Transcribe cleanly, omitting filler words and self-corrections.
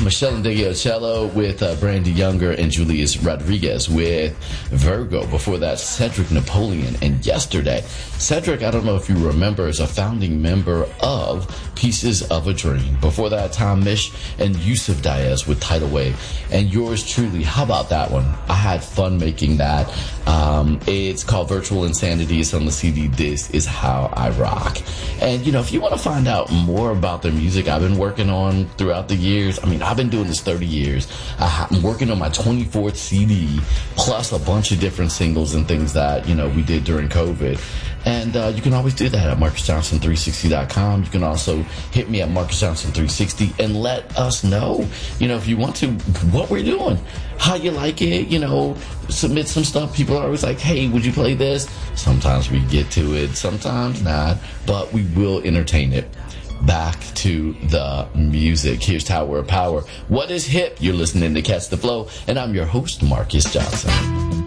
Michelle and Cello with Brandy Younger and Julius Rodriguez with Virgo. Before that, Cedric Napoleon. And yesterday, Cedric, I don't know if you remember, is a founding member of Pieces of a Dream. Before that, Tom Misch and Yusuf Diaz with Tidal Wave. And yours truly, how about that one? I had fun making that. It's called Virtual Insanity. It's on the CD This Is How I Rock. And, you know, if you want to find out more about the music I've been working on throughout the years, I mean, I've been doing this 30 years. I'm working on my 24th CD, plus a bunch of different singles and things that, you know, we did during COVID. And you can always do that at MarcusJohnson360.com. You can also hit me at MarcusJohnson360 and let us know, you know, if you want to, what we're doing, how you like it, you know, submit some stuff. People are always like, hey, would you play this? Sometimes we get to it, sometimes not, but we will entertain it. Back to the music. Here's Tower of Power. What is hip? You're listening to Catch the Flow, and I'm your host, Marcus Johnson.